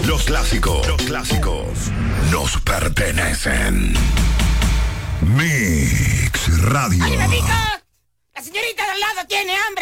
Los clásicos nos pertenecen. Mix Radio. ¡Oye, Mamico! La señorita de al lado tiene hambre.